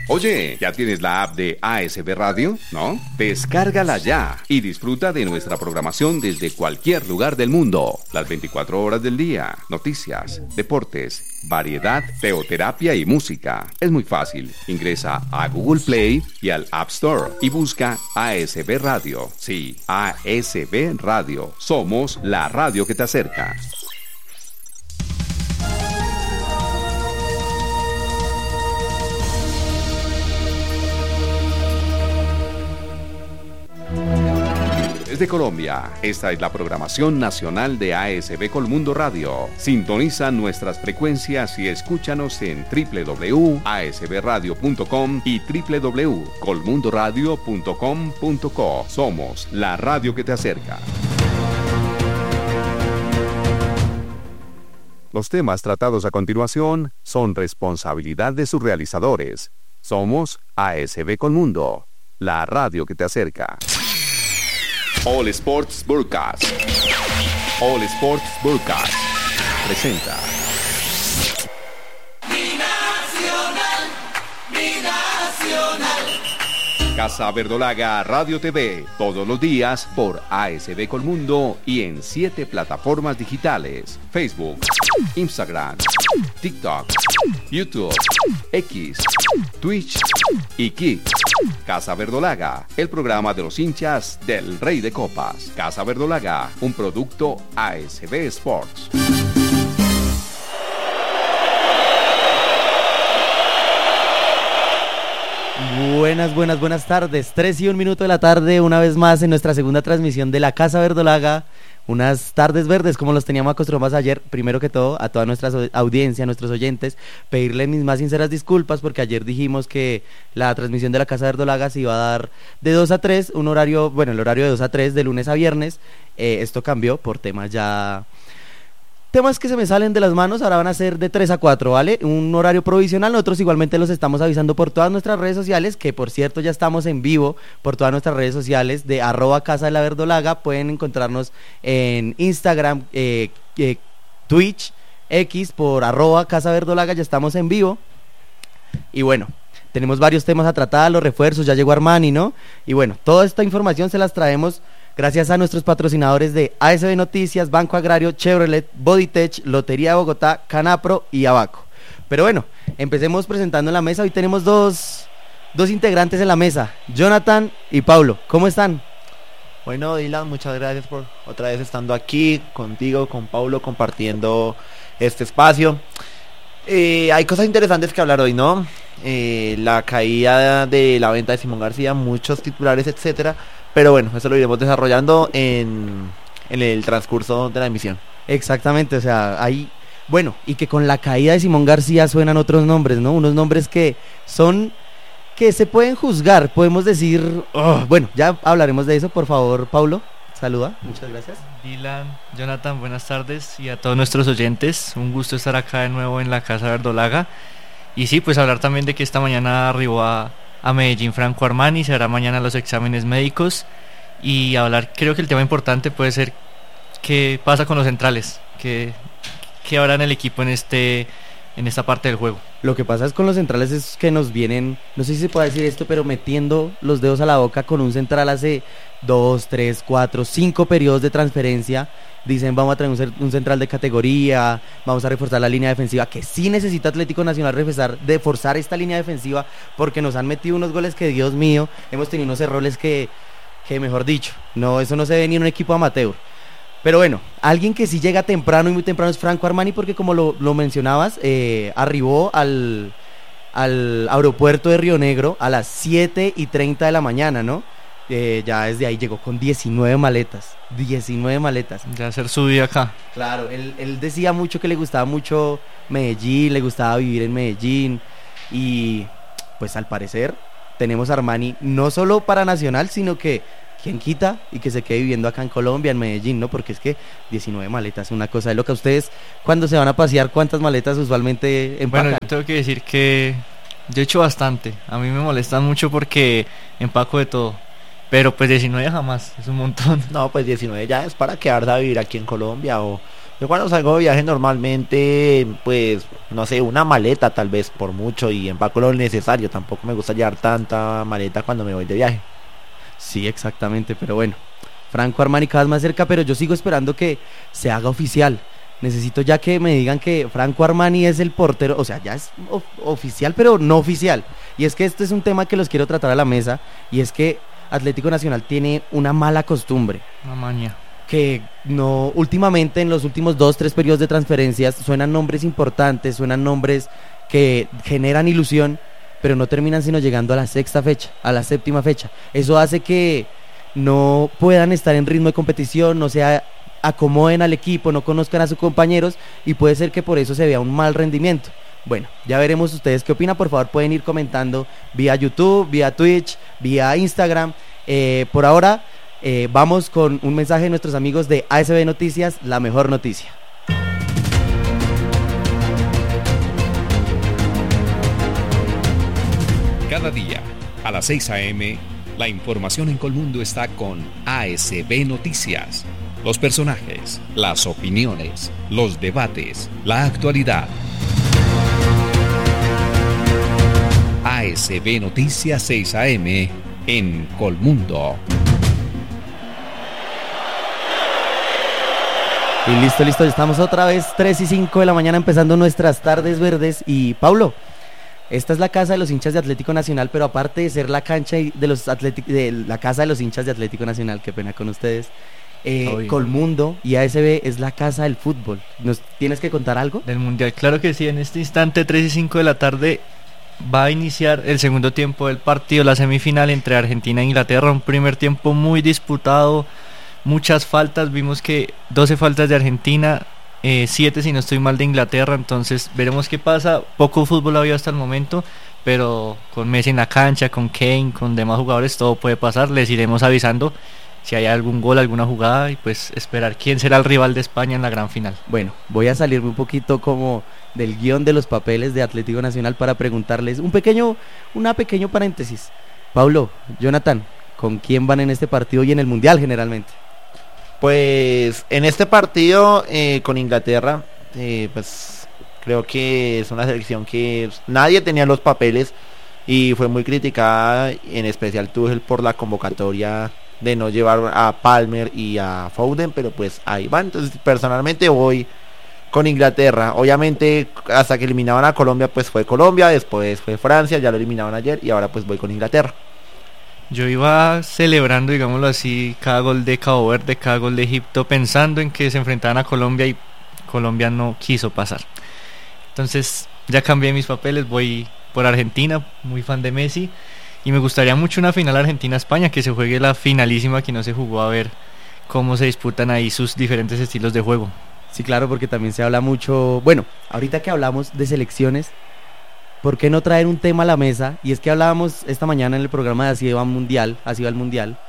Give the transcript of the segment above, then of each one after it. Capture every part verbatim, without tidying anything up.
Oye, ¿ya tienes la app de A S B Radio? ¿No? Descárgala ya y disfruta de nuestra programación desde cualquier lugar del mundo. Las veinticuatro horas del día, noticias, deportes, variedad, teoterapia y música. Es muy fácil. Ingresa a Google Play y al App Store y busca A S B Radio. Sí, A S B Radio. Somos la radio que te acerca. Desde Colombia, esta es la programación nacional de A S B Colmundo Radio. Sintoniza nuestras frecuencias y escúchanos en doble u doble u doble u punto a s b radio punto com y doble u doble u doble u punto colmundo radio punto com punto co. Somos la radio que te acerca. Los temas tratados a continuación son responsabilidad de sus realizadores. Somos A S B Colmundo, la radio que te acerca. All Sports Broadcast. All Sports Broadcast presenta Mi Nacional, Mi Nacional. Casa Verdolaga Radio T V, todos los días por A S B Colmundo y en siete plataformas digitales: Facebook, Instagram, TikTok, YouTube, X, Twitch y Kick. Casa Verdolaga, el programa de los hinchas del Rey de Copas. Casa Verdolaga, un producto A S B Sports. Buenas, buenas, buenas tardes. Tres y un minuto de la tarde, una vez más en nuestra segunda transmisión de la Casa Verdolaga. Unas tardes verdes como los teníamos acostumbrados ayer. Primero que todo, a toda nuestra audiencia, a nuestros oyentes, pedirles mis más sinceras disculpas porque ayer dijimos que la transmisión de la Casa Verdolaga se iba a dar de dos a tres, un horario, bueno, el horario de dos a tres de lunes a viernes. Eh, esto cambió por temas ya... Temas que se me salen de las manos, ahora van a ser de tres a cuatro, ¿vale? Un horario provisional. Nosotros igualmente los estamos avisando por todas nuestras redes sociales, que por cierto ya estamos en vivo por todas nuestras redes sociales de arroba Casa de la Verdolaga. Pueden encontrarnos en Instagram, eh, eh, Twitch, X por arroba Casa Verdolaga, ya estamos en vivo. Y bueno, tenemos varios temas a tratar, los refuerzos, ya llegó Armani, ¿no? Y bueno, toda esta información se las traemos gracias a nuestros patrocinadores de A S B Noticias, Banco Agrario, Chevrolet, Bodytech, Lotería de Bogotá, Canapro y Abaco. Pero bueno, empecemos presentando en la mesa. Hoy tenemos dos, dos integrantes en la mesa, Jonathan y Paulo. ¿Cómo están? Bueno, Dylan, muchas gracias por otra vez estando aquí contigo, con Paulo, compartiendo este espacio. Eh, hay cosas interesantes que hablar hoy, ¿no? Eh, la caída de la venta de Simón García, muchos titulares, etcétera. Pero bueno, eso lo iremos desarrollando en, en el transcurso de la emisión. Exactamente, o sea, hay... Bueno, y que con la caída de Simón García suenan otros nombres, ¿no? Unos nombres que son... que se pueden juzgar, podemos decir... Oh, bueno, ya hablaremos de eso, por favor, Paulo, saluda, muchas gracias. Dylan, Jonathan, buenas tardes, y a todos nuestros oyentes, un gusto estar acá de nuevo en la Casa Verdolaga. Y sí, pues hablar también de que esta mañana arribó a... a Medellín Franco Armani, se hará mañana los exámenes médicos y hablar, creo que el tema importante puede ser qué pasa con los centrales, qué, qué habrá en el equipo en este en esta parte del juego. Lo que pasa es con los centrales es que nos vienen, no sé si se puede decir esto, pero metiendo los dedos a la boca con un central hace dos, tres, cuatro, cinco periodos de transferencia. Dicen vamos a traer un, un central de categoría, vamos a reforzar la línea defensiva, que sí necesita Atlético Nacional reforzar, reforzar esta línea defensiva, porque nos han metido unos goles que, Dios mío, hemos tenido unos errores que, que mejor dicho, no, eso no se ve ni en un equipo amateur. Pero bueno, alguien que sí llega temprano y muy temprano es Franco Armani, porque como lo, lo mencionabas, eh, arribó al, al aeropuerto de Río Negro a las siete y treinta de la mañana, ¿no? Eh, ya desde ahí llegó con diecinueve maletas, diecinueve maletas. Ya hacer su día acá. Claro, él, él decía mucho que le gustaba mucho Medellín, le gustaba vivir en Medellín, y pues al parecer tenemos a Armani no solo para Nacional, sino que quien quita y que se quede viviendo acá en Colombia, en Medellín, ¿no? Porque es que diecinueve maletas es una cosa de loca. Ustedes, cuando se van a pasear, ¿cuántas maletas usualmente empacan? Bueno, yo tengo que decir que yo he hecho bastante. A mí me molestan mucho porque empaco de todo. Pero pues diecinueve jamás, es un montón. No, pues diecinueve ya es para quedarse a vivir aquí en Colombia o Yo cuando salgo de viaje normalmente, pues, no sé, una maleta tal vez por mucho y empaco lo necesario. Tampoco me gusta llevar tanta maleta cuando me voy de viaje. Sí, exactamente, pero bueno, Franco Armani cada vez más cerca, pero yo sigo esperando que se haga oficial. Necesito ya que me digan que Franco Armani es el portero, o sea, ya es of- oficial, pero no oficial. Y es que este es un tema que los quiero tratar a la mesa, y es que Atlético Nacional tiene una mala costumbre, Una maña. que no, últimamente en los últimos dos, tres periodos de transferencias suenan nombres importantes, suenan nombres que generan ilusión, pero no terminan sino llegando a la sexta fecha, a la séptima fecha. Eso hace que no puedan estar en ritmo de competición, no se a- acomoden al equipo, no conozcan a sus compañeros, y puede ser que por eso se vea un mal rendimiento. Bueno, ya veremos ustedes qué opinan. Por favor, pueden ir comentando vía YouTube, vía Twitch, vía Instagram. Eh, por ahora eh, vamos con un mensaje de nuestros amigos de A S B Noticias, la mejor noticia. Cada día, a las seis a eme, la información en Colmundo está con A S B Noticias. Los personajes, las opiniones, los debates, la actualidad. A S B Noticias seis a eme en Colmundo. Y listo, listo, ya estamos otra vez, tres y cinco de la mañana, empezando nuestras tardes verdes. Y Paulo, esta es la casa de los hinchas de Atlético Nacional, pero aparte de ser la cancha y- de los Atlétic- de la casa de los hinchas de Atlético Nacional, qué pena con ustedes, eh, Obvio. Colmundo y A S B es la casa del fútbol. ¿Nos tienes que contar algo? Del Mundial, claro que sí, en este instante, tres y cinco de la tarde, va a iniciar el segundo tiempo del partido, la semifinal entre Argentina e Inglaterra, un primer tiempo muy disputado, muchas faltas, vimos que doce faltas de Argentina, eh, siete si no estoy mal de Inglaterra, entonces veremos qué pasa. Poco fútbol ha habido hasta el momento, pero con Messi en la cancha, con Kane, con demás jugadores, todo puede pasar, les iremos avisando si hay algún gol, alguna jugada, y pues esperar quién será el rival de España en la gran final. Bueno, voy a salirme un poquito como del guión de los papeles de Atlético Nacional para preguntarles un pequeño, una pequeño paréntesis. Paulo, Jonathan, ¿con quién van en este partido y en el Mundial generalmente? Pues en este partido eh, con Inglaterra, eh, pues creo que es una selección que nadie tenía los papeles y fue muy criticada, en especial Tuchel, por la convocatoria de no llevar a Palmer y a Foden, pero pues ahí van. Entonces personalmente voy con Inglaterra. Obviamente hasta que eliminaban a Colombia pues fue Colombia, después fue Francia, ya lo eliminaron ayer y ahora pues voy con Inglaterra. Yo iba celebrando, digámoslo así, cada gol de Cabo Verde, cada gol de Egipto, pensando en que se enfrentaban a Colombia y Colombia no quiso pasar. Entonces ya cambié mis papeles, voy por Argentina, muy fan de Messi, y me gustaría mucho una final Argentina-España, que se juegue la finalísima que no se jugó, a ver cómo se disputan ahí sus diferentes estilos de juego. Sí, claro, porque también se habla mucho. Bueno, ahorita que hablamos de selecciones, ¿por qué no traer un tema a la mesa? Y es que hablábamos esta mañana en el programa de Así va Mundial, Así va el Mundial,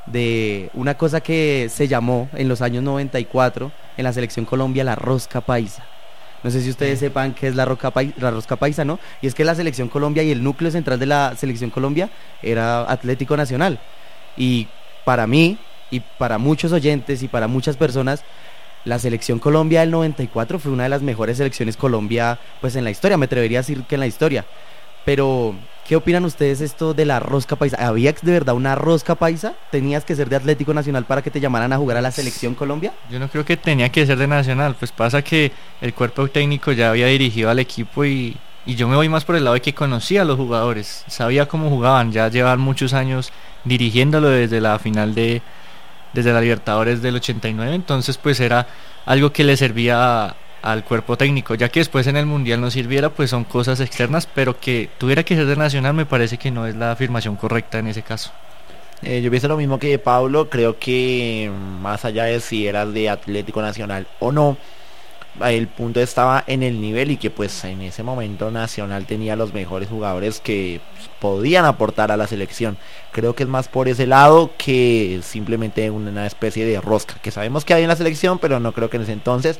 de una cosa que se llamó en los años noventa y cuatro en la selección Colombia la rosca paisa. No sé si ustedes sepan qué es la rosca, paisa, la rosca paisa, ¿no? Y es que la selección Colombia y el núcleo central de la selección Colombia era Atlético Nacional. Y para mí, y para muchos oyentes y para muchas personas, la selección Colombia del noventa y cuatro fue una de las mejores selecciones Colombia, pues en la historia, me atrevería a decir que en la historia. Pero, ¿qué opinan ustedes esto de la rosca paisa? ¿Había de verdad una rosca paisa? ¿Tenías que ser de Atlético Nacional para que te llamaran a jugar a la selección Colombia? Yo no creo que tenía que ser de Nacional, pues pasa que el cuerpo técnico ya había dirigido al equipo y, y yo me voy más por el lado de que conocía a los jugadores, sabía cómo jugaban, ya llevan muchos años dirigiéndolo desde la final de desde la Libertadores del ochenta y nueve, entonces pues era algo que le servía a, al cuerpo técnico, ya que después en el Mundial no sirviera, pues son cosas externas, pero que tuviera que ser de Nacional me parece que no es la afirmación correcta en ese caso. Eh, yo pienso lo mismo que Pablo, creo que más allá de si eras de Atlético Nacional o no, el punto estaba en el nivel y que pues en ese momento Nacional tenía los mejores jugadores que pues, podían aportar a la selección. Creo que es más por ese lado que simplemente una especie de rosca que sabemos que hay en la selección, pero no creo que en ese entonces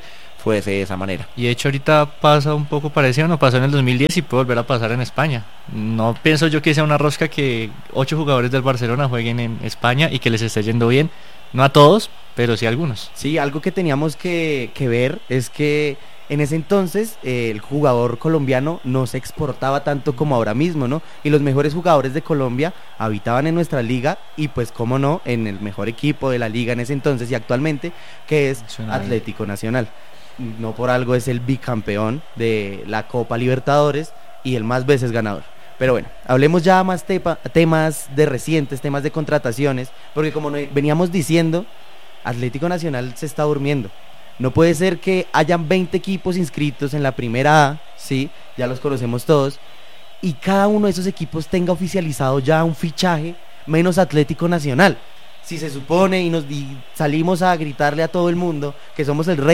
fuese de esa manera. Y de hecho ahorita pasa un poco parecido, no pasó en el dos mil diez y puede volver a pasar en España. No pienso yo que sea una rosca que ocho jugadores del Barcelona jueguen en España y que les esté yendo bien. No a todos, pero sí a algunos. Sí, algo que teníamos que, que ver es que en ese entonces eh, el jugador colombiano no se exportaba tanto como ahora mismo, ¿no? Y los mejores jugadores de Colombia habitaban en nuestra liga y pues cómo no, en el mejor equipo de la liga en ese entonces y actualmente, que es Nacional. Atlético Nacional. No por algo es el bicampeón de la Copa Libertadores y el más veces ganador. Pero bueno, hablemos ya más tepa, temas de recientes, temas de contrataciones, porque como no- veníamos diciendo, Atlético Nacional se está durmiendo. No puede ser que hayan veinte equipos inscritos en la primera A, sí, ya los conocemos todos, y cada uno de esos equipos tenga oficializado ya un fichaje, menos Atlético Nacional. Si se supone y nos y salimos a gritarle a todo el mundo que somos el rey